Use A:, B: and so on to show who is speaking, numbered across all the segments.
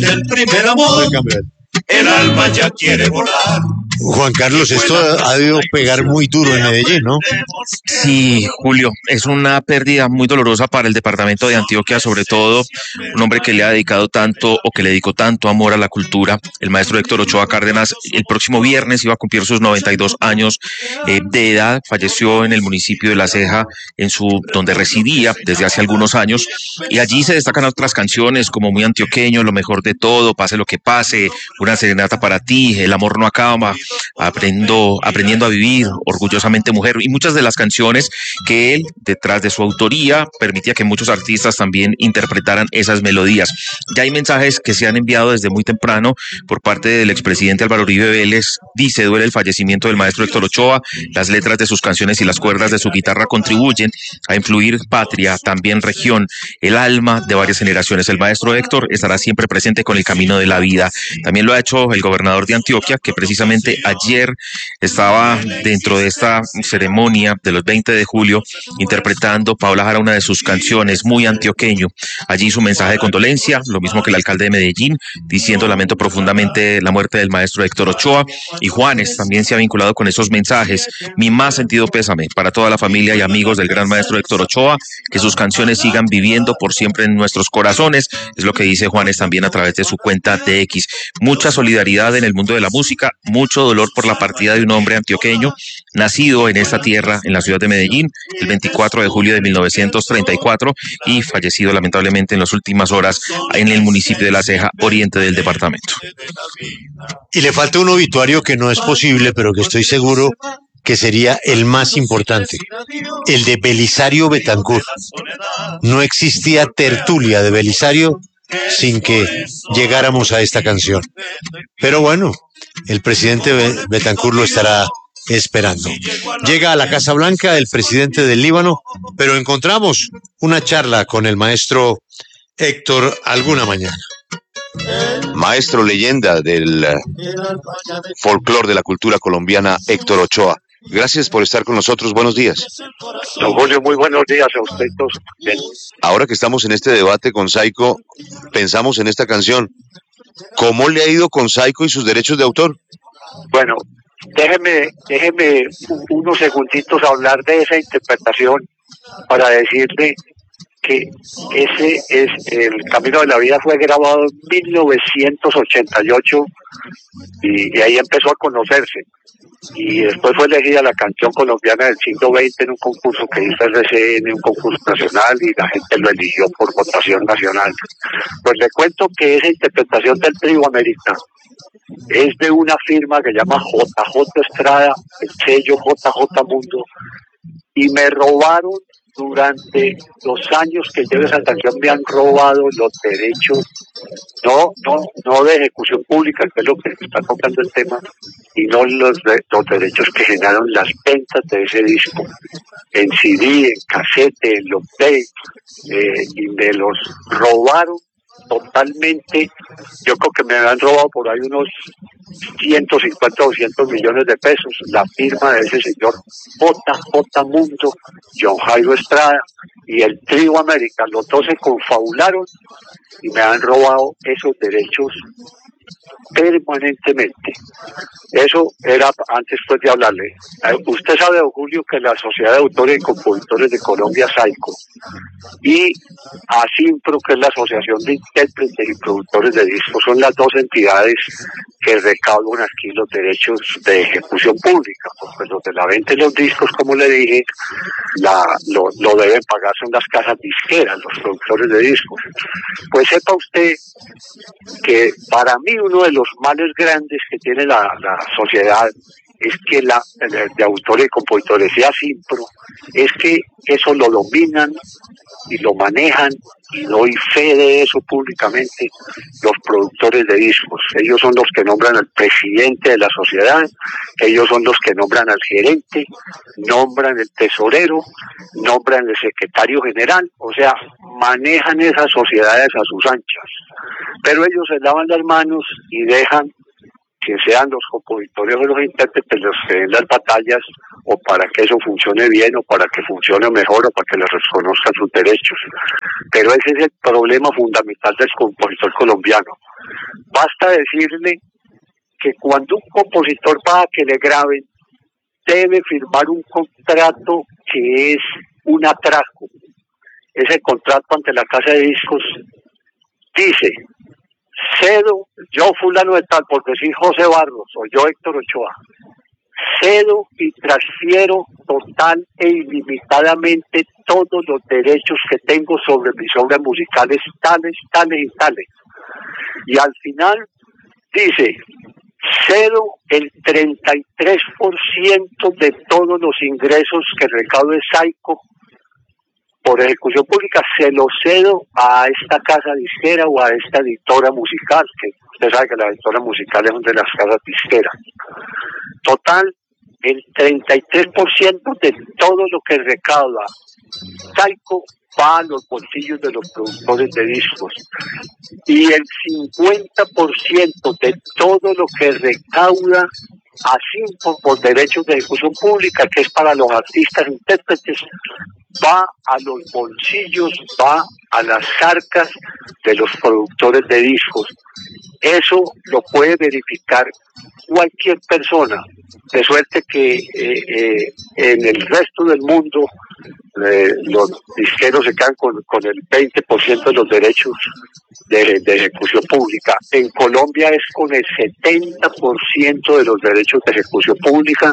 A: el primer amor, el alma ya quiere volar.
B: Juan Carlos, esto ha debido pegar muy duro en Medellín, ¿no?
C: Sí, Julio, es una pérdida muy dolorosa para el departamento de Antioquia, sobre todo un hombre que le ha dedicado tanto o que le dedicó tanto amor a la cultura. El maestro Héctor Ochoa Cárdenas el próximo viernes iba a cumplir sus 92 años de edad. Falleció en el municipio de La Ceja, donde residía desde hace algunos años, y allí se destacan otras canciones como Muy Antioqueño, Lo Mejor de Todo, Pase lo que pase, Una serenata para ti, El amor no acaba, Aprendiendo a vivir, Orgullosamente mujer, y muchas de las canciones que él, detrás de su autoría, permitía que muchos artistas también interpretaran esas melodías. Ya hay mensajes que se han enviado desde muy temprano por parte del expresidente Álvaro Uribe Vélez. Dice: duele el fallecimiento del maestro Héctor Ochoa, las letras de sus canciones y las cuerdas de su guitarra contribuyen a influir patria, también región, el alma de varias generaciones. El maestro Héctor estará siempre presente con el camino de la vida. También lo ha hecho el gobernador de Antioquia, que precisamente ayer estaba dentro de esta ceremonia de los 20 de julio interpretando Paola Jara una de sus canciones, Muy Antioqueño. Allí su mensaje de condolencia, lo mismo que el alcalde de Medellín, diciendo: lamento profundamente la muerte del maestro Héctor Ochoa. Y Juanes también se ha vinculado con esos mensajes: mi más sentido pésame para toda la familia y amigos del gran maestro Héctor Ochoa, que sus canciones sigan viviendo por siempre en nuestros corazones. Es lo que dice Juanes también a través de su cuenta de X. Mucha solidaridad en el mundo de la música, mucho dolor por la partida de un hombre antioqueño, nacido en esta tierra, en la ciudad de Medellín, el 24 de julio de 1934, y fallecido lamentablemente en las últimas horas en el municipio de La Ceja, oriente del departamento.
B: Y le falta un obituario que no es posible, pero que estoy seguro que sería el más importante, el de Belisario Betancur. No existía tertulia de Belisario sin que llegáramos a esta canción. Pero bueno, el presidente Betancur lo estará esperando. Llega a la Casa Blanca el presidente del Líbano, pero encontramos una charla con el maestro Héctor alguna mañana.
D: Maestro leyenda del folclore de la cultura colombiana, Héctor Ochoa. Gracias por estar con nosotros. Buenos días.
E: Don Julio, muy buenos días a usted todos. Bien.
D: Ahora que estamos en este debate con Saico, pensamos en esta canción. ¿Cómo le ha ido con Saico y sus derechos de autor?
E: Bueno, déjeme unos segunditos hablar de esa interpretación para decirle que ese es El Camino de la Vida. Fue grabado en 1988 y ahí empezó a conocerse. Y después fue elegida la canción colombiana del siglo XX en un concurso que hizo RCN, un concurso nacional, y la gente lo eligió por votación nacional. Pues le cuento que esa interpretación del Trío América es de una firma que se llama JJ Estrada, el sello JJ Mundo, y me robaron durante los años que llevo esa canción, me han robado los derechos, no de ejecución pública, que es lo que está tocando el tema, y no los derechos que generaron las ventas de ese disco, en CD, en casete, en long play, y me los robaron totalmente. Yo creo que me han robado por ahí unos 150 o 200 millones de pesos. La firma de ese señor JJ Mundo, John Jairo Estrada y el Trío América, los dos se confabularon y me han robado esos derechos permanentemente. Eso era antes pues de hablarle. Usted sabe, don Julio, que la Sociedad de Autores y Compositores de Colombia, SAICO, y ASIMPRO, que es la Asociación de Intérpretes y Productores de Discos, son las dos entidades que recaudan aquí los derechos de ejecución pública, pues los de la venta de los discos, como le dije, lo deben pagar son las casas disqueras, los productores de discos. Pues sepa usted que para mí uno de los males grandes que tiene la sociedad es que de autores y compositores, sea Simpro, es que eso lo dominan y lo manejan, y doy fe de eso públicamente, los productores de discos. Ellos son los que nombran al presidente de la sociedad, ellos son los que nombran al gerente, nombran el tesorero, nombran el secretario general, o sea, manejan esas sociedades a sus anchas. Pero ellos se lavan las manos y dejan que sean los compositores o los intérpretes los que den las batallas, o para que eso funcione bien, o para que funcione mejor, o para que les reconozcan sus derechos. Pero ese es el problema fundamental del compositor colombiano. basta decirle que cuando un compositor va a que le graben, debe firmar un contrato que es un atraco. Ese contrato ante la casa de discos dice: cedo, yo fulano de tal, por decir José Barros, o yo Héctor Ochoa, cedo y transfiero total e ilimitadamente todos los derechos que tengo sobre mis obras musicales, tales, tales y tales. Y al final dice: cedo el 33% de todos los ingresos que recaude Saico por ejecución pública, se lo cedo a esta casa disquera o a esta editora musical, que usted sabe que las editoras musicales son de las casas disqueras. Total, el 33% de todo lo que recauda Saico va a los bolsillos de los productores de discos, y el 50% de todo lo que recauda así por derechos de ejecución pública, que es para los artistas intérpretes, va a los bolsillos, va a las arcas de los productores de discos. Eso lo puede verificar cualquier persona, de suerte que en el resto del mundo los disqueros se quedan con el 20% de los derechos de ejecución pública. En Colombia es con el 70% de los derechos de ejecución pública,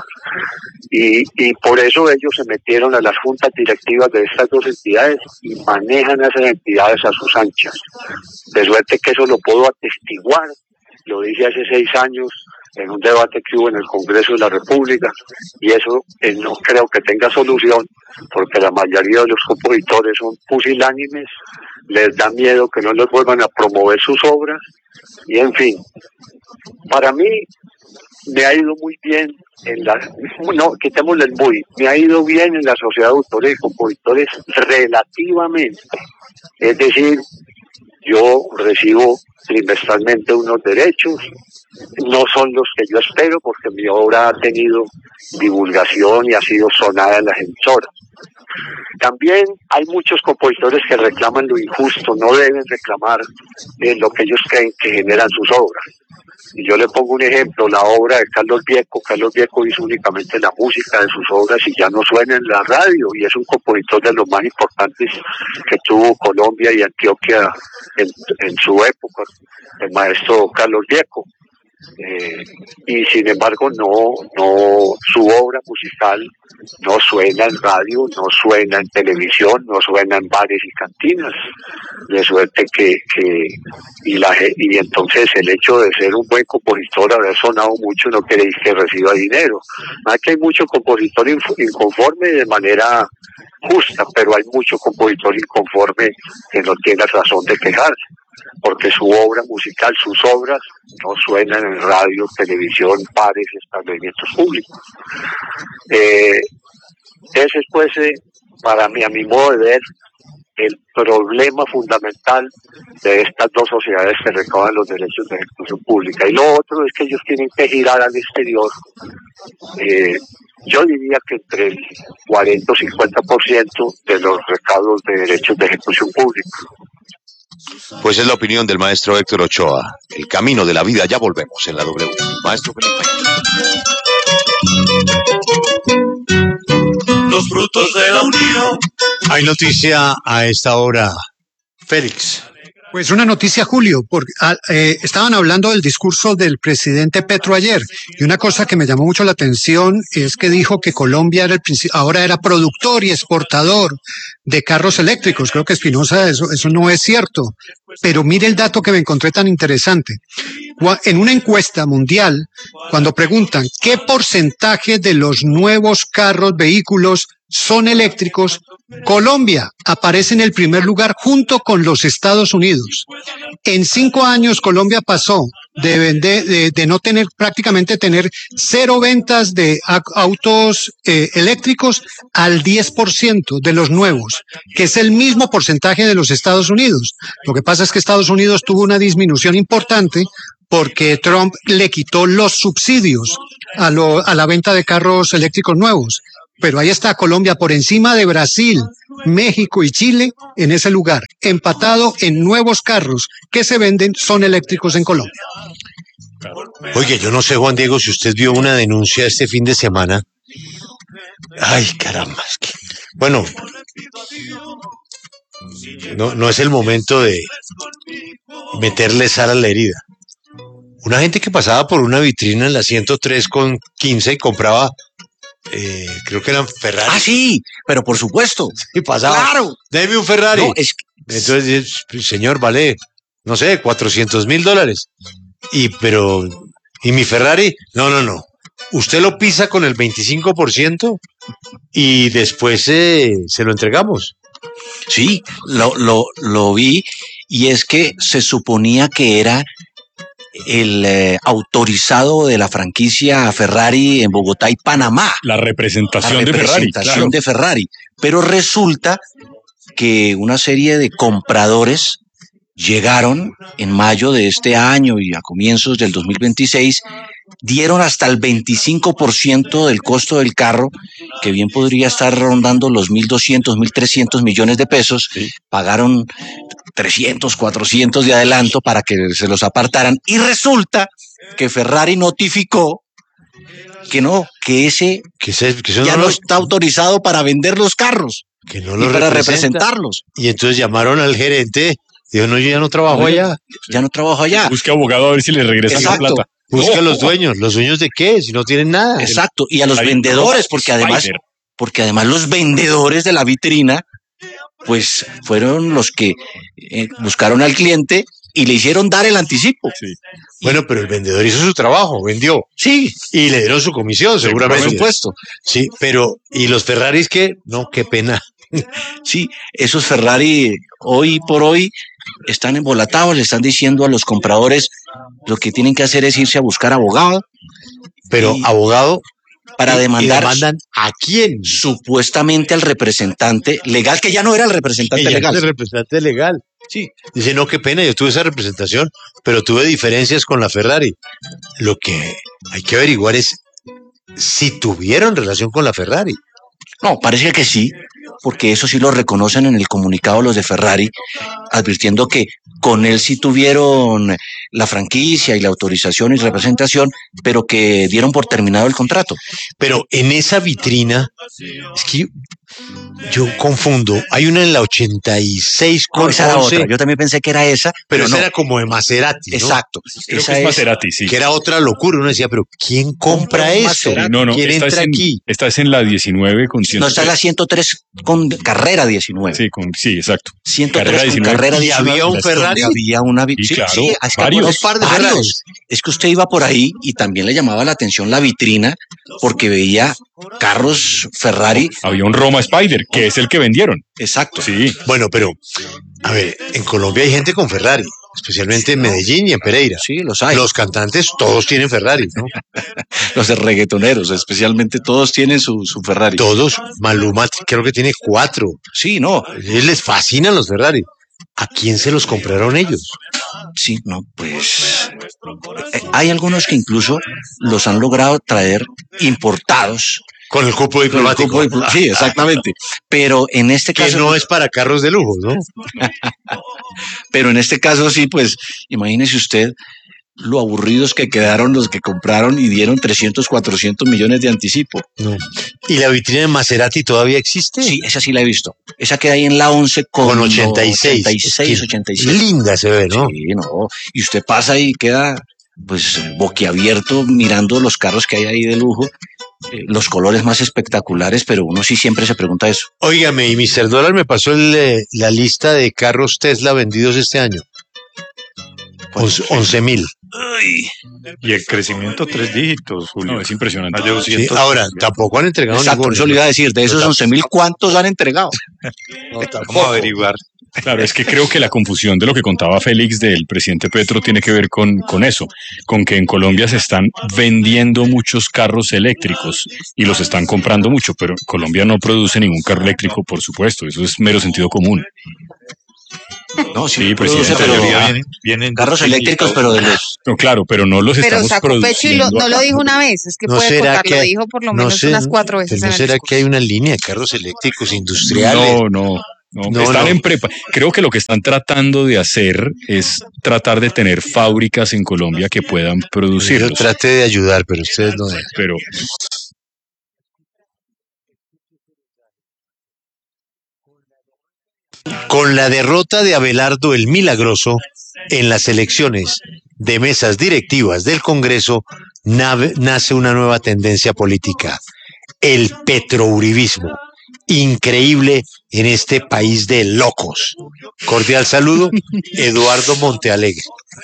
E: y por eso ellos se metieron a las juntas directivas de estas dos entidades y manejan a esas entidades a sus anchas. De suerte que eso lo puedo atestiguar, lo dije hace 6 años en un debate que hubo en el Congreso de la República, y eso no creo que tenga solución, porque la mayoría de los compositores son pusilánimes, les da miedo que no les vuelvan a promover sus obras, y en fin, para mí me ha ido muy bien quitémosle el muy, me ha ido bien en la sociedad de autores y compositores relativamente, es decir, yo recibo trimestralmente unos derechos, no son los que yo espero, porque mi obra ha tenido divulgación y ha sido sonada en las emisoras. También hay muchos compositores que reclaman lo injusto, no deben reclamar lo que ellos creen que generan sus obras. Y yo le pongo un ejemplo, la obra de Carlos Vieco. Carlos Vieco hizo únicamente la música de sus obras y ya no suena en la radio, y es un compositor de los más importantes que tuvo Colombia y Antioquia en su época, el maestro Carlos Vieco. Y sin embargo su obra musical no suena en radio, no suena en televisión, no suena en bares y cantinas, de suerte y entonces el hecho de ser un buen compositor, haber sonado mucho, no quiere decir que reciba dinero. Más que hay mucho compositor inconforme de manera justa, pero hay mucho compositor inconforme que no tiene razón de quejarse, porque su obra musical, sus obras no suenan en radio, televisión, bares y establecimientos públicos. Ese es, pues, para mí, a mi modo de ver, el problema fundamental de estas dos sociedades que recaudan los derechos de ejecución pública. Y lo otro es que ellos tienen que girar al exterior. Yo diría que entre el 40 o 50% de los recaudos de derechos de ejecución pública.
D: Pues es la opinión del maestro Héctor Ochoa. El camino de la vida, ya volvemos en la W. Maestro Felipe.
A: Los frutos de la unión.
B: Hay noticia a esta hora, Félix.
F: Pues una noticia, Julio, porque estaban hablando del discurso del presidente Petro ayer, y una cosa que me llamó mucho la atención es que dijo que Colombia ahora era productor y exportador de carros eléctricos. Creo que Espinosa, eso no es cierto. Pero mire el dato que me encontré tan interesante. En una encuesta mundial, cuando preguntan qué porcentaje de los nuevos vehículos son eléctricos, Colombia aparece en el primer lugar junto con los Estados Unidos. En 5 años Colombia pasó de no tener, prácticamente tener 0 ventas de autos eléctricos al 10% de los nuevos, que es el mismo porcentaje de los Estados Unidos. Lo que pasa es que Estados Unidos tuvo una disminución importante porque Trump le quitó los subsidios a la venta de carros eléctricos nuevos. Pero ahí está Colombia por encima de Brasil, México y Chile en ese lugar, empatado en nuevos carros que se venden, son eléctricos en Colombia.
B: Oye, yo no sé, Juan Diego, si usted vio una denuncia este fin de semana. Ay, caramba, es que... Bueno, no es el momento de meterle sal a la herida. Una gente que pasaba por una vitrina en la 103 con 15 y compraba, creo que eran Ferrari.
G: Ah, sí, pero por supuesto.
B: Y pasaba,
G: Claro.
B: deme un Ferrari.
G: No,
B: Entonces, señor, vale, no sé, $400,000. ¿Y mi Ferrari? No. Usted lo pisa con el 25% y después se lo entregamos.
G: Sí, lo vi, y es que se suponía que era el autorizado de la franquicia Ferrari en Bogotá y Panamá.
H: La representación,
G: La representación
H: claro.
G: de Ferrari. Pero resulta que una serie de compradores llegaron en mayo de este año y a comienzos del 2026, dieron hasta el 25% del costo del carro, que bien podría estar rondando los 1.200, 1.300 millones de pesos.
H: Sí.
G: Pagaron 300, 400 de adelanto para que se los apartaran, y resulta que Ferrari notificó que eso ya no está autorizado para vender los carros,
B: que no
G: ni
B: lo
G: para
B: representa.
G: representarlos.
B: Y entonces llamaron al gerente, dijo, no, yo ya no trabajo allá.
G: Ya no trabajo allá.
H: Busque abogado a ver si le regresan la
G: Exacto.
H: plata.
B: Busca a los dueños. ¿Los dueños de qué? Si no tienen nada.
G: Exacto, y a los
H: Hay
G: vendedores,
H: Spider.
G: porque además los vendedores de la vitrina, pues fueron los que buscaron al cliente y le hicieron dar el anticipo.
H: Sí.
B: Bueno, pero el vendedor hizo su trabajo, vendió.
G: Sí,
B: Y le dieron su comisión, seguramente.
G: por supuesto.
B: Sí, pero, ¿y los Ferraris qué? No, qué pena.
G: Sí, esos Ferrari hoy por hoy están embolatados, le están diciendo a los compradores lo que tienen que hacer es irse a buscar abogado
B: Pero,
G: Y-
B: abogado,
G: para
B: ¿y
G: demandar
B: demandan a quién?
G: supuestamente al representante legal, que ya no era el representante
B: Ella
G: legal.
B: es el representante legal.
G: Sí,
B: Dice, no, qué pena, yo tuve esa representación, pero tuve diferencias con la Ferrari. Lo que hay que averiguar es si tuvieron relación con la Ferrari.
G: no, parece que sí, porque eso sí lo reconocen en el comunicado los de Ferrari, advirtiendo que con él sí tuvieron la franquicia y la autorización y representación, pero que dieron por terminado el contrato.
B: Pero en esa vitrina, es que yo confundo, hay una en la 86
G: No,
B: con
G: esa era
B: 11,
G: otra. Yo también pensé que era esa,
B: pero esa
G: no.
B: era como de Maserati, ¿no?
G: Exacto.
H: Creo
G: Esa
H: que es
G: es
H: Maserati, sí.
B: Que era otra locura. Uno decía, pero ¿quién compra
G: Compra un
B: esto?
G: Maserati.
H: No,
B: ¿Quién
H: esta
B: entra aquí?
H: Esta es en la 19 con 103.
G: no, está la 103 con carrera 19.
H: Sí, exacto.
G: 103
H: Carrera
G: con
H: 19.
G: carrera
B: ¿Y
G: 19.
B: había un Ferrari?
G: Y había una
H: Y claro,
G: es que
H: varios.
G: acuérdate,
B: par de
G: varios.
B: Ferraris.
G: Es que usted iba por ahí y también le llamaba la atención la vitrina porque veía carros Ferrari.
H: Había un Roma Spider, que es el que vendieron.
G: Exacto.
H: Sí.
B: Bueno, pero, a ver, en Colombia hay gente con Ferrari, especialmente en Medellín y en Pereira.
G: Sí, los hay.
B: Los cantantes todos tienen Ferrari, ¿no?
G: Los de reggaetoneros, especialmente, todos tienen su Ferrari.
B: Todos. Maluma creo que tiene 4.
G: Sí, no.
B: A ellos les fascinan los Ferrari. ¿A quién se los compraron ellos?
G: Sí, no, pues hay algunos que incluso los han logrado traer importados.
B: Con el cupo
G: Con el
B: diplomático.
G: cupo sí, exactamente. Pero en este
B: Que
G: caso,
B: no es para carros de lujo, ¿no?
G: pero en este caso sí, pues imagínese usted lo aburridos que quedaron los que compraron y dieron 300, 400 millones de anticipo.
B: No. ¿Y la vitrina de Maserati todavía existe?
G: Sí, esa sí la he visto. Esa queda ahí en la 11
B: Con 86.
G: 86,
B: Es que
G: 87.
B: linda se ve, ¿no?
G: Sí, no. Y usted pasa y queda pues boquiabierto mirando los carros que hay ahí de lujo, los colores más espectaculares, pero uno sí siempre se pregunta eso.
B: Óigame, y Mr. Dólar me pasó la lista de carros Tesla vendidos este año. 11,000.
A: Y el crecimiento 3 dígitos, Julio.
H: No, es impresionante.
A: Más de
B: Sí,
A: 200.
B: ahora, tampoco han entregado
G: Exacto,
B: ninguno.
G: eso le iba a decir, de esos 11.000, ¿cuántos han entregado?
A: Vamos a averiguar.
H: Claro, es que creo que la confusión de lo que contaba Félix del presidente Petro tiene que ver con eso, con que en Colombia se están vendiendo muchos carros eléctricos y los están comprando mucho, pero Colombia no produce ningún carro eléctrico, por supuesto, eso es mero sentido común.
G: No,
H: Sí,
G: produce,
H: presidente,
G: pero
A: mayoría vienen
G: carros eléctricos, pero de los...
H: No, claro, pero no los
I: Pero
H: estamos
I: sacó pecho y
H: produciendo.
I: no lo
H: acá.
I: dijo una vez, es que
B: ¿No
I: puede
B: será
I: contar, lo
B: que-
I: dijo por lo
B: no
I: menos
B: sé,
I: unas 4 veces
B: ¿No
I: en el
B: será
I: discurso.
B: que hay una línea de carros eléctricos industriales?
H: No, No, están en prepa. Creo que lo que están tratando de hacer es tratar de tener fábricas en Colombia que puedan producir.
B: Yo trate de ayudar, pero ustedes no dejan.
H: Pero
B: con la derrota de Abelardo el Milagroso en las elecciones de mesas directivas del Congreso, nace una nueva tendencia política, el petrouribismo. Increíble en este país de locos. Cordial saludo, Eduardo Montealegre.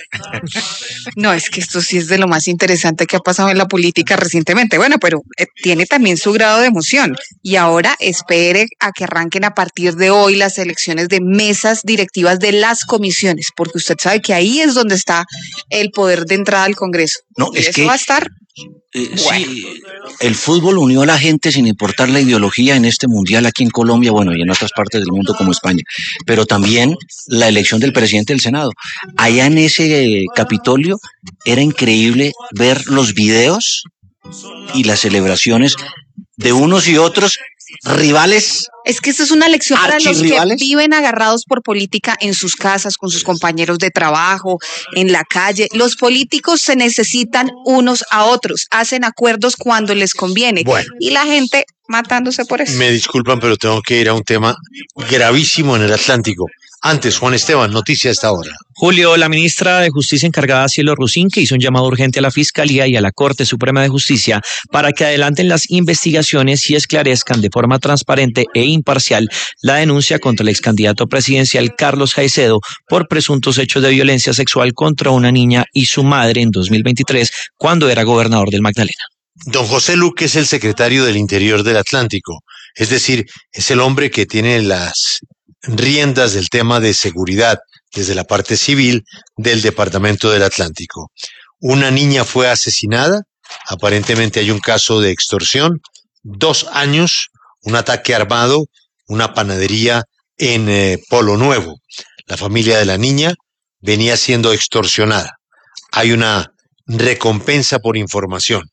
I: No, es que esto sí es de lo más interesante que ha pasado en la política recientemente. Bueno, pero tiene también su grado de emoción. Y ahora espere a que arranquen a partir de hoy las elecciones de mesas directivas de las comisiones, porque usted sabe que ahí es donde está el poder de entrada al Congreso.
G: No,
I: y
G: es
I: eso
G: que
I: va a estar. Bueno.
G: Sí, el fútbol unió a la gente sin importar la ideología en este mundial aquí en Colombia, bueno, y en otras partes del mundo como España, pero también la elección del presidente del Senado. Allá en ese Capitolio era increíble ver los videos y las celebraciones de unos y otros rivales.
I: Es que esto es una lección para los que
G: ¿Archirrivales?
I: viven agarrados por política en sus casas, con sus compañeros de trabajo, en la calle. Los políticos se necesitan unos a otros, hacen acuerdos cuando les conviene.
B: Bueno.
I: Y la gente matándose por eso.
B: Me disculpan, pero tengo que ir a un tema gravísimo en el Atlántico. Antes, Juan Esteban, noticia a esta hora.
J: Julio, la ministra de Justicia encargada, Cielo Rusín, que hizo un llamado urgente a la Fiscalía y a la Corte Suprema de Justicia para que adelanten las investigaciones y esclarezcan de forma transparente e imparcial la denuncia contra el ex candidato presidencial Carlos Caicedo por presuntos hechos de violencia sexual contra una niña y su madre en 2023, cuando era gobernador del Magdalena.
B: Don José Luque es el secretario del Interior del Atlántico, es decir, es el hombre que tiene las riendas del tema de seguridad desde la parte civil del Departamento del Atlántico. Una niña fue asesinada, aparentemente hay un caso de extorsión, 2 años, un ataque armado, una panadería en Polo Nuevo. La familia de la niña venía siendo extorsionada. Hay una recompensa por información.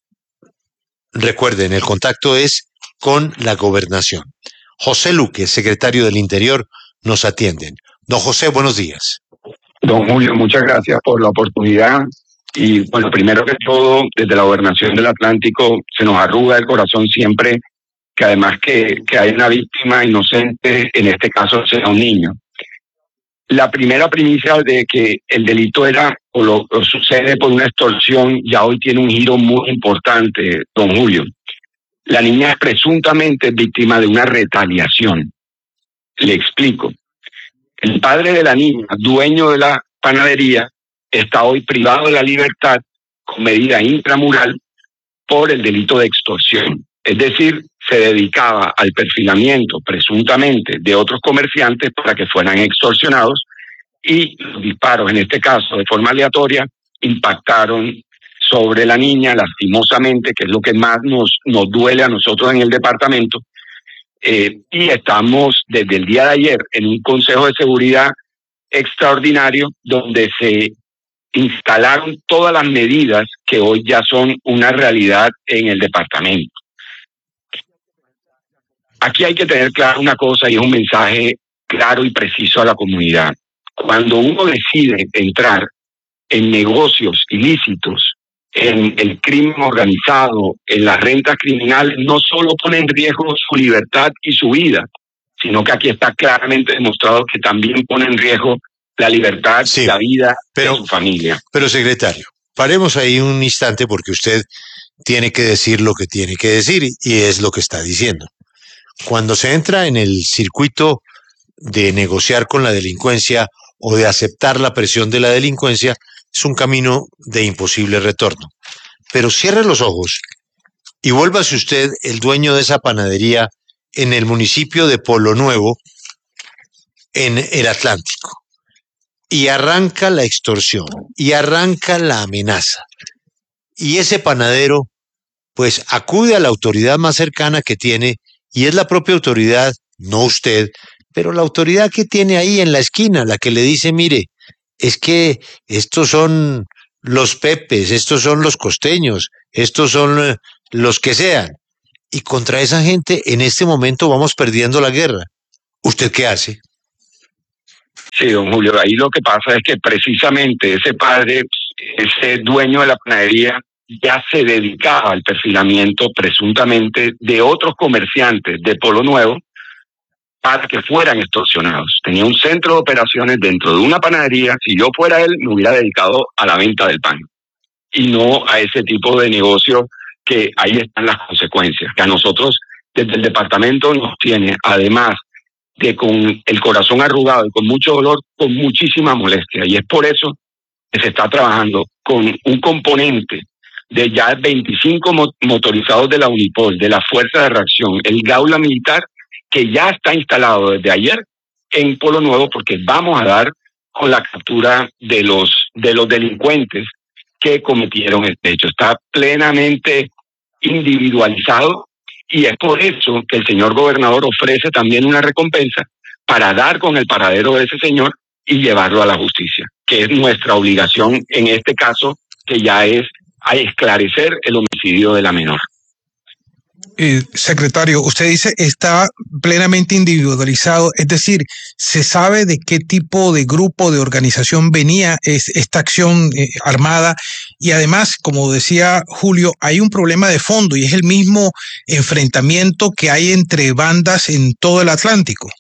B: Recuerden, el contacto es con la gobernación. José Luque, secretario del Interior, nos atienden. Don José, buenos días.
K: Don Julio, muchas gracias por la oportunidad. Y bueno, primero que todo, desde la Gobernación del Atlántico se nos arruga el corazón siempre que además que hay una víctima inocente, en este caso sea un niño. La primera primicia de que el delito era o lo sucede por una extorsión ya hoy tiene un giro muy importante, don Julio. La niña es presuntamente víctima de una retaliación. Le explico. El padre de la niña, dueño de la panadería, está hoy privado de la libertad con medida intramural por el delito de extorsión. Es decir, se dedicaba al perfilamiento presuntamente de otros comerciantes para que fueran extorsionados y los disparos, en este caso de forma aleatoria, impactaron sobre la niña, lastimosamente, que es lo que más nos duele a nosotros en el departamento. Y estamos desde el día de ayer en un Consejo de Seguridad extraordinario donde se instalaron todas las medidas que hoy ya son una realidad en el departamento. Aquí hay que tener claro una cosa y es un mensaje claro y preciso a la comunidad. Cuando uno decide entrar en negocios ilícitos, en el crimen organizado, en las rentas criminales, no solo pone en riesgo su libertad y su vida, sino que aquí está claramente demostrado que también pone en riesgo la libertad y la vida de su familia.
B: Pero, secretario, paremos ahí un instante porque usted tiene que decir lo que tiene que decir y es lo que está diciendo. Cuando se entra en el circuito de negociar con la delincuencia o de aceptar la presión de la delincuencia, es un camino de imposible retorno. Pero cierre los ojos y vuélvase usted el dueño de esa panadería en el municipio de Polo Nuevo, en el Atlántico. Y arranca la extorsión, y arranca la amenaza. Y ese panadero, pues, acude a la autoridad más cercana que tiene, y es la propia autoridad, no usted, pero la autoridad que tiene ahí en la esquina, la que le dice, mire, es que estos son los Pepes, estos son los costeños, estos son los que sean. Y contra esa gente, en este momento vamos perdiendo la guerra. ¿Usted qué hace?
K: Sí, don Julio, ahí lo que pasa es que precisamente ese padre, ese dueño de la panadería, ya se dedicaba al perfilamiento presuntamente de otros comerciantes de Polo Nuevo para que fueran extorsionados. Tenía un centro de operaciones dentro de una panadería. Si yo fuera él, me hubiera dedicado a la venta del pan y no a ese tipo de negocio, que ahí están las consecuencias, que a nosotros desde el departamento nos tiene, además de con el corazón arrugado y con mucho dolor, con muchísima molestia. Y es por eso que se está trabajando con un componente de ya 25 motorizados de la Unipol, de la Fuerza de Reacción, el Gaula Militar, que ya está instalado desde ayer en Polo Nuevo, porque vamos a dar con la captura de los delincuentes que cometieron este hecho. Está plenamente individualizado y es por eso que el señor gobernador ofrece también una recompensa para dar con el paradero de ese señor y llevarlo a la justicia, que es nuestra obligación en este caso, que ya es a esclarecer el homicidio de la menor.
L: Secretario, usted dice está plenamente individualizado, es decir, ¿se sabe de qué tipo de grupo, de organización venía esta acción armada? Y además, como decía Julio, hay un problema de fondo y es el mismo enfrentamiento que hay entre bandas en todo el Atlántico.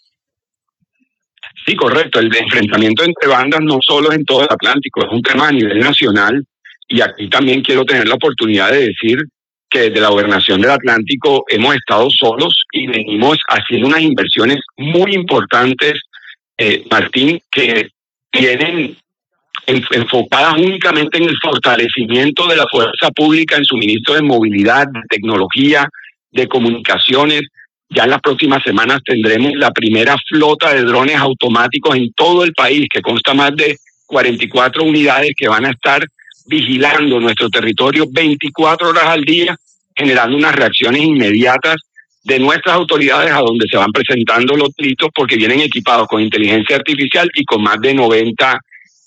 K: Sí, correcto. El enfrentamiento entre bandas no solo es en todo el Atlántico, es un tema a nivel nacional, y aquí también quiero tener la oportunidad de decir que desde la Gobernación del Atlántico hemos estado solos y venimos haciendo unas inversiones muy importantes, Martín, que tienen enfocadas únicamente en el fortalecimiento de la fuerza pública, en suministro de movilidad, de tecnología, de comunicaciones. Ya en las próximas semanas tendremos la primera flota de drones automáticos en todo el país, que consta más de 44 unidades que van a estar vigilando nuestro territorio 24 horas al día, generando unas reacciones inmediatas de nuestras autoridades a donde se van presentando los delitos, porque vienen equipados con inteligencia artificial y con más de 90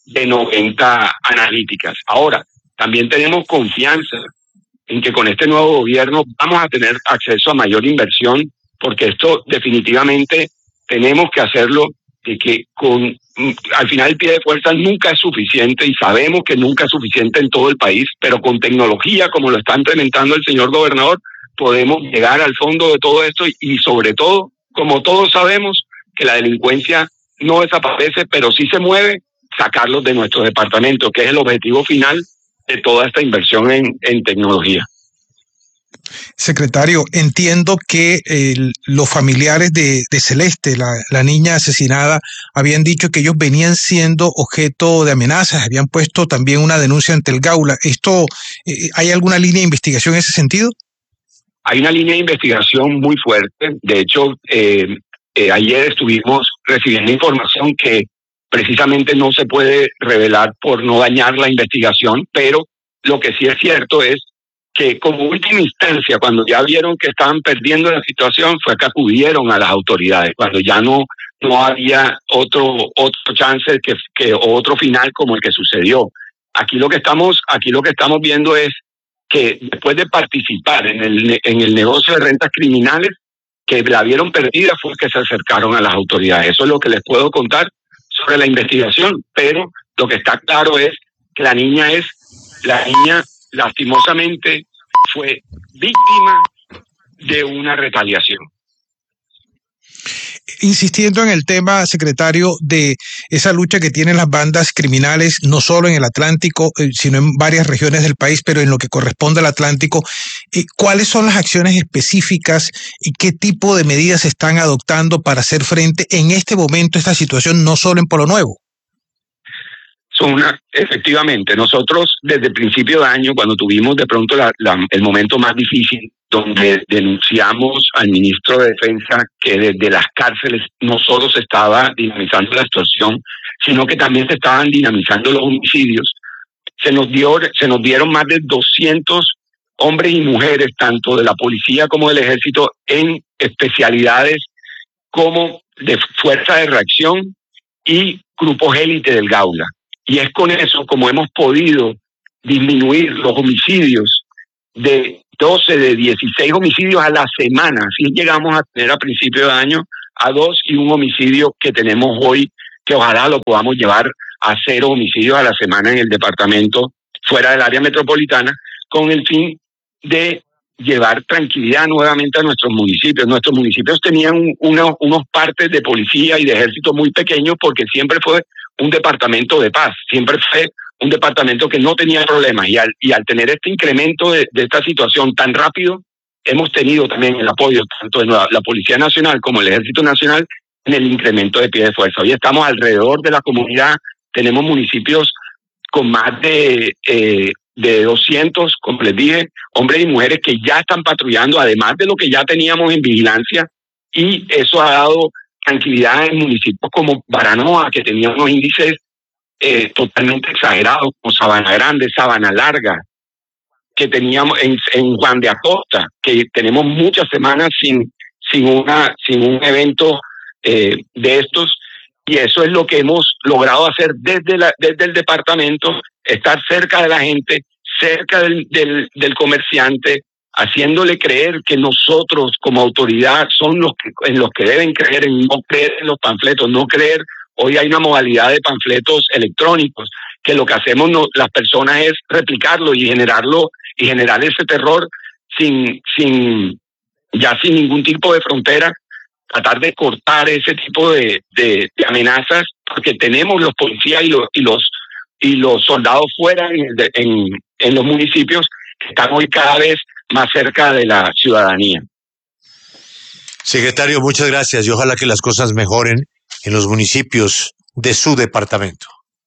K: analíticas. Ahora, también tenemos confianza en que con este nuevo gobierno vamos a tener acceso a mayor inversión, porque esto definitivamente tenemos que hacerlo, de que al final el pie de fuerza nunca es suficiente, y sabemos que nunca es suficiente en todo el país, pero con tecnología como lo está implementando el señor gobernador podemos llegar al fondo de todo esto y sobre todo, como todos sabemos, que la delincuencia no desaparece, pero sí se mueve, sacarlos de nuestro departamento, que es el objetivo final de toda esta inversión en tecnología.
L: Secretario, entiendo que los familiares de Celeste, la niña asesinada, habían dicho que ellos venían siendo objeto de amenazas, habían puesto también una denuncia ante el Gaula. ¿Hay alguna línea de investigación en ese sentido?
K: Hay una línea de investigación muy fuerte. De hecho, ayer estuvimos recibiendo información que precisamente no se puede revelar por no dañar la investigación, pero lo que sí es cierto es que como última instancia, cuando ya vieron que estaban perdiendo la situación, fue que acudieron a las autoridades, cuando ya no había otro chance que otro final como el que sucedió. Aquí lo que estamos viendo es que después de participar en el negocio de rentas criminales, que la vieron perdida, fue que se acercaron a las autoridades. Eso es lo que les puedo contar sobre la investigación, pero lo que está claro es que la niña lastimosamente fue víctima de una retaliación.
L: Insistiendo en el tema, secretario, de esa lucha que tienen las bandas criminales, no solo en el Atlántico, sino en varias regiones del país, pero en lo que corresponde al Atlántico, ¿cuáles son las acciones específicas y qué tipo de medidas se están adoptando para hacer frente en este momento a esta situación, no solo en Polo Nuevo?
K: Efectivamente, nosotros desde el principio de año, cuando tuvimos de pronto el momento más difícil, donde denunciamos al ministro de Defensa que desde las cárceles no solo se estaba dinamizando la extorsión, sino que también se estaban dinamizando los homicidios, se nos dieron más de 200 hombres y mujeres, tanto de la policía como del ejército, en especialidades como de fuerza de reacción y grupos élite del Gaula. Y es con eso como hemos podido disminuir los homicidios de 16 homicidios a la semana. Así llegamos a tener a principio de año a 2 y un homicidio que tenemos hoy, que ojalá lo podamos llevar a 0 homicidios a la semana en el departamento fuera del área metropolitana, con el fin de llevar tranquilidad nuevamente a nuestros municipios. Nuestros municipios tenían unos partes de policía y de ejército muy pequeños porque siempre fue un departamento de paz, siempre fue un departamento que no tenía problemas, y al tener este incremento de esta situación tan rápido, hemos tenido también el apoyo tanto de la Policía Nacional como el Ejército Nacional en el incremento de pie de fuerza. Hoy estamos alrededor de la comunidad, tenemos municipios con más de 200, como les dije, hombres y mujeres que ya están patrullando, además de lo que ya teníamos en vigilancia, y eso ha dado tranquilidad en municipios como Baranoa, que tenía unos índices totalmente exagerados, como Sabana Grande, Sabana Larga, que teníamos en Juan de Acosta, que tenemos muchas semanas sin un evento de estos, y eso es lo que hemos logrado hacer desde el departamento, estar cerca de la gente, cerca del comerciante, haciéndole creer que nosotros como autoridad son en los que deben creer, en no creer en los panfletos, no creer. Hoy hay una modalidad de panfletos electrónicos que lo que hacemos las personas es replicarlo y generar ese terror sin ningún tipo de frontera, tratar de cortar ese tipo de amenazas, porque tenemos los policías y los soldados fuera en los municipios que están hoy cada vez más cerca de la ciudadanía.
B: Secretario, muchas gracias y ojalá que las cosas mejoren en los municipios de su departamento.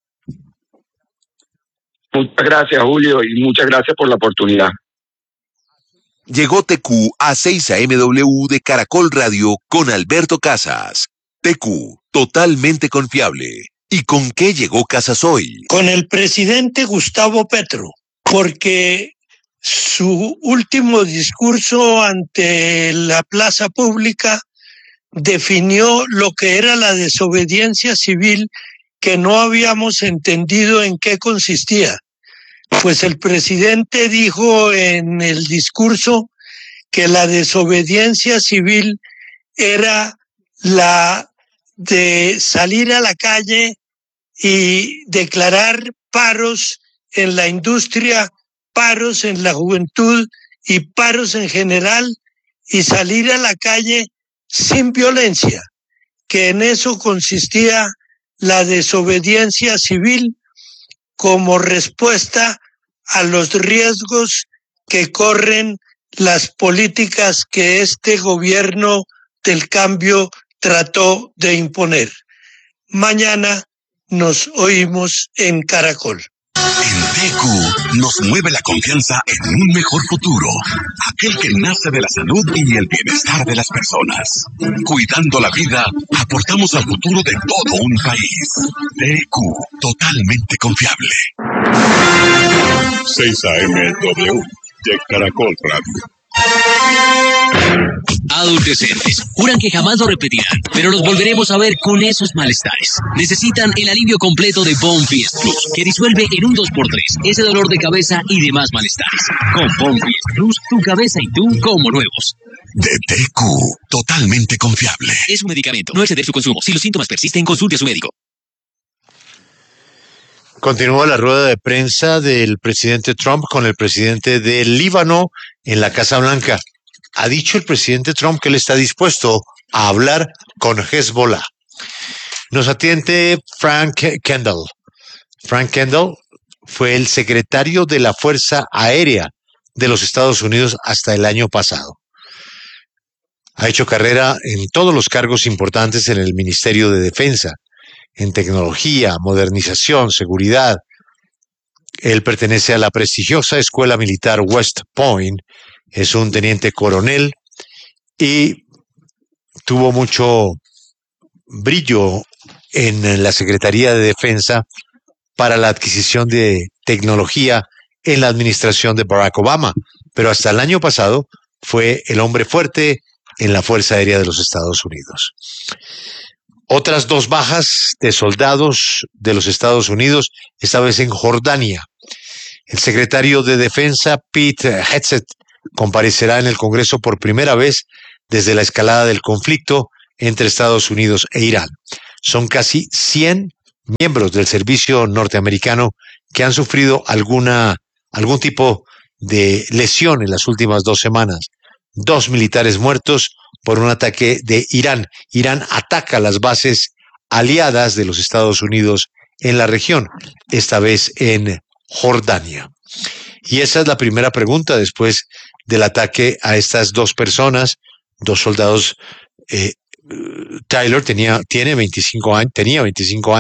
K: Muchas gracias, Julio, y muchas gracias por la oportunidad.
M: Llegó TQ a 6 AMW de Caracol Radio con Alberto Casas. TQ, totalmente confiable. ¿Y con qué llegó Casas hoy?
N: Con el presidente Gustavo Petro, porque su último discurso ante la plaza pública definió lo que era la desobediencia civil, que no habíamos entendido en qué consistía. Pues el presidente dijo en el discurso que la desobediencia civil era la de salir a la calle y declarar paros en la industria, paros en la juventud y paros en general, y salir a la calle sin violencia, que en eso consistía la desobediencia civil como respuesta a los riesgos que corren las políticas que este gobierno del cambio trató de imponer. Mañana nos oímos en Caracol.
O: En TQ nos mueve la confianza en un mejor futuro, aquel que nace de la salud y el bienestar de las personas. Cuidando la vida, aportamos al futuro de todo un país. TQ, totalmente confiable.
A: 6 AMW de Caracol Radio.
P: Adolescentes juran que jamás lo repetirán, pero los volveremos a ver con esos malestares. Necesitan el alivio completo de Bonfist Plus, que disuelve en un 2x3 ese dolor de cabeza y demás malestares. Con Bonfist Plus, tu cabeza y tú como nuevos.
O: De TQ, totalmente confiable.
P: Es un medicamento, no exceder su consumo. Si los síntomas persisten, consulte a su médico.
B: Continúa la rueda de prensa del presidente Trump con el presidente del Líbano en la Casa Blanca. Ha dicho el presidente Trump que él está dispuesto a hablar con Hezbollah. Nos atiende Frank Kendall. Frank Kendall fue el secretario de la Fuerza Aérea de los Estados Unidos hasta el año pasado. Ha hecho carrera en todos los cargos importantes en el Ministerio de Defensa, en tecnología, modernización, seguridad. Él pertenece a la prestigiosa Escuela Militar West Point, es un teniente coronel y tuvo mucho brillo en la Secretaría de Defensa para la adquisición de tecnología en la administración de Barack Obama, pero hasta el año pasado fue el hombre fuerte en la Fuerza Aérea de los Estados Unidos. Otras 2 bajas de soldados de los Estados Unidos, esta vez en Jordania. El secretario de Defensa, Pete Hegseth, comparecerá en el Congreso por primera vez desde la escalada del conflicto entre Estados Unidos e Irán. Son casi 100 miembros del servicio norteamericano que han sufrido algún tipo de lesión en las últimas 2 semanas. 2 militares muertos por un ataque de Irán. Irán ataca las bases aliadas de los Estados Unidos en la región, esta vez en Jordania. Y esa es la primera pregunta después del ataque a estas 2 personas, 2 soldados. Tyler tenía 25 años,